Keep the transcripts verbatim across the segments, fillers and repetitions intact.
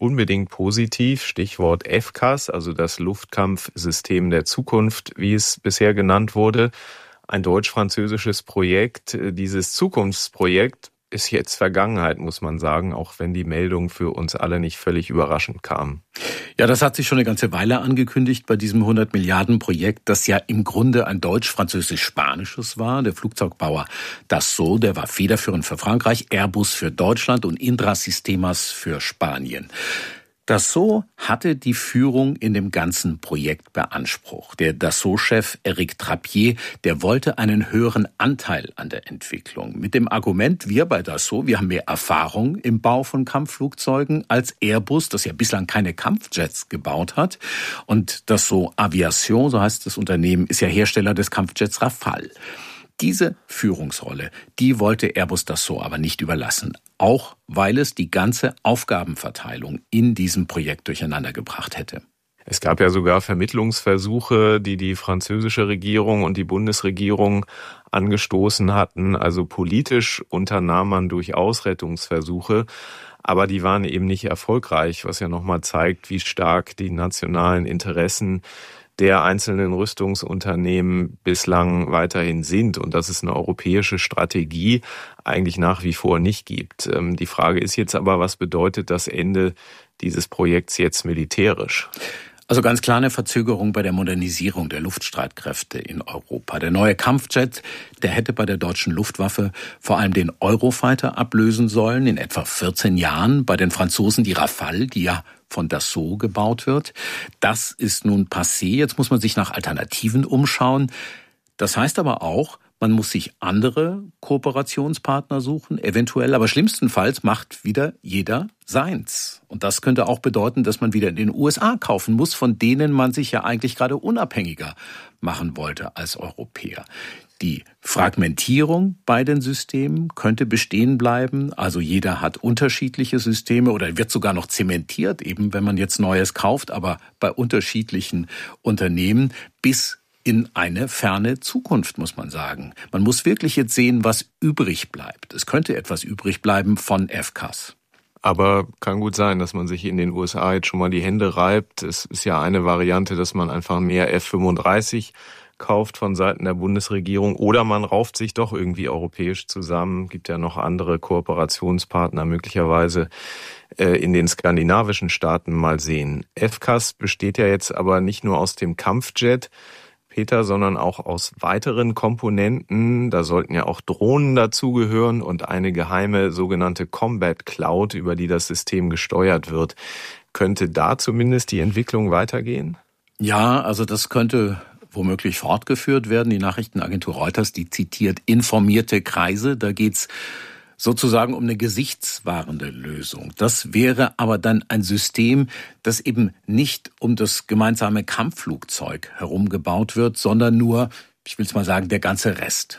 unbedingt positiv. Stichwort F C A S, also das Luftkampfsystem der Zukunft, wie es bisher genannt wurde. Ein deutsch-französisches Projekt. Dieses Zukunftsprojekt ist jetzt Vergangenheit, muss man sagen, auch wenn die Meldung für uns alle nicht völlig überraschend kam. Ja, das hat sich schon eine ganze Weile angekündigt bei diesem hundert Milliarden Projekt, das ja im Grunde ein deutsch-französisch-spanisches war. Der Flugzeugbauer Dassault, der war federführend für Frankreich, Airbus für Deutschland und Indra Sistemas für Spanien. Dassault hatte die Führung in dem ganzen Projekt beansprucht. Der Dassault-Chef Éric Trappier, der wollte einen höheren Anteil an der Entwicklung. Mit dem Argument, wir bei Dassault, wir haben mehr Erfahrung im Bau von Kampfflugzeugen als Airbus, das ja bislang keine Kampfjets gebaut hat. Und Dassault Aviation, so heißt das Unternehmen, ist ja Hersteller des Kampfjets Rafale. Diese Führungsrolle, die wollte Airbus Dassault aber nicht überlassen, auch weil es die ganze Aufgabenverteilung in diesem Projekt durcheinandergebracht hätte. Es gab ja sogar Vermittlungsversuche, die die französische Regierung und die Bundesregierung angestoßen hatten. Also politisch unternahm man durchaus Rettungsversuche, aber die waren eben nicht erfolgreich, was ja nochmal zeigt, wie stark die nationalen Interessen der einzelnen Rüstungsunternehmen bislang weiterhin sind und dass es eine europäische Strategie eigentlich nach wie vor nicht gibt. Die Frage ist jetzt aber, was bedeutet das Ende dieses Projekts jetzt militärisch? Also ganz klar eine Verzögerung bei der Modernisierung der Luftstreitkräfte in Europa. Der neue Kampfjet, der hätte bei der deutschen Luftwaffe vor allem den Eurofighter ablösen sollen, in etwa vierzehn Jahren. Bei den Franzosen die Rafale, die ja von Dassault gebaut wird. Das ist nun passé. Jetzt muss man sich nach Alternativen umschauen. Das heißt aber auch, man muss sich andere Kooperationspartner suchen, eventuell, aber schlimmstenfalls macht wieder jeder seins. Und das könnte auch bedeuten, dass man wieder in den U S A kaufen muss, von denen man sich ja eigentlich gerade unabhängiger machen wollte als Europäer. Die Fragmentierung bei den Systemen könnte bestehen bleiben. Also jeder hat unterschiedliche Systeme oder wird sogar noch zementiert, eben wenn man jetzt Neues kauft, aber bei unterschiedlichen Unternehmen bis in eine ferne Zukunft, muss man sagen. Man muss wirklich jetzt sehen, was übrig bleibt. Es könnte etwas übrig bleiben von F C A S. Aber kann gut sein, dass man sich in den U S A jetzt schon mal die Hände reibt. Es ist ja eine Variante, dass man einfach mehr F fünfunddreißig kauft von Seiten der Bundesregierung oder man rauft sich doch irgendwie europäisch zusammen. Gibt ja noch andere Kooperationspartner möglicherweise äh, in den skandinavischen Staaten, mal sehen. F C A S besteht ja jetzt aber nicht nur aus dem Kampfjet, Peter, sondern auch aus weiteren Komponenten. Da sollten ja auch Drohnen dazugehören und eine geheime sogenannte Combat Cloud, über die das System gesteuert wird. Könnte da zumindest die Entwicklung weitergehen? Ja, also das könnte womöglich fortgeführt werden. Die Nachrichtenagentur Reuters, die zitiert informierte Kreise. Da geht's sozusagen um eine gesichtswahrende Lösung. Das wäre aber dann ein System, das eben nicht um das gemeinsame Kampfflugzeug herum gebaut wird, sondern nur, ich will es mal sagen, der ganze Rest.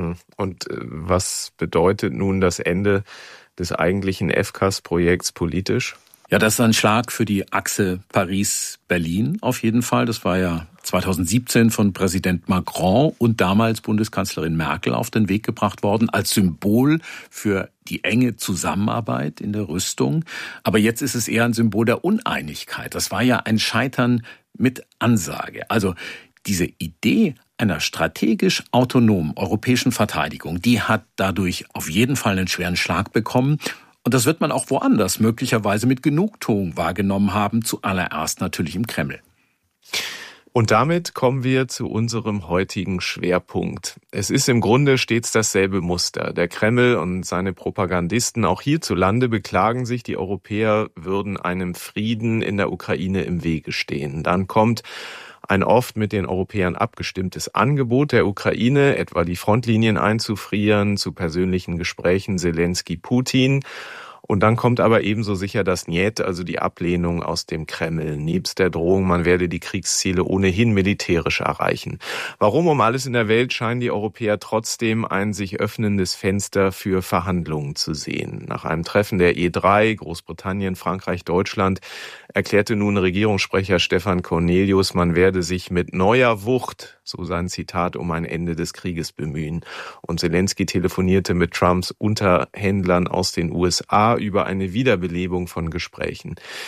Und was bedeutet nun das Ende des eigentlichen F C A S-Projekts politisch? Ja, das ist ein Schlag für die Achse Paris-Berlin auf jeden Fall. Das war ja zweitausendsiebzehn von Präsident Macron und damals Bundeskanzlerin Merkel auf den Weg gebracht worden, als Symbol für die enge Zusammenarbeit in der Rüstung. Aber jetzt ist es eher ein Symbol der Uneinigkeit. Das war ja ein Scheitern mit Ansage. Also diese Idee einer strategisch autonomen europäischen Verteidigung, die hat dadurch auf jeden Fall einen schweren Schlag bekommen. Und das wird man auch woanders möglicherweise mit Genugtuung wahrgenommen haben, zuallererst natürlich im Kreml. Und damit kommen wir zu unserem heutigen Schwerpunkt. Es ist im Grunde stets dasselbe Muster. Der Kreml und seine Propagandisten auch hierzulande beklagen sich, die Europäer würden einem Frieden in der Ukraine im Wege stehen. Dann kommt ein oft mit den Europäern abgestimmtes Angebot der Ukraine, etwa die Frontlinien einzufrieren, zu persönlichen Gesprächen Selensky-Putin. Und dann kommt aber ebenso sicher das Njet, also die Ablehnung aus dem Kreml, nebst der Drohung, man werde die Kriegsziele ohnehin militärisch erreichen. Warum um alles in der Welt scheinen die Europäer trotzdem ein sich öffnendes Fenster für Verhandlungen zu sehen? Nach einem Treffen der E drei, Großbritannien, Frankreich, Deutschland, erklärte nun Regierungssprecher Stefan Cornelius, man werde sich mit neuer Wucht, so sein Zitat, um ein Ende des Krieges bemühen. Und Selensky telefonierte mit Trumps Unterhändlern aus den U S A über eine Wiederbelebung von Gesprächen.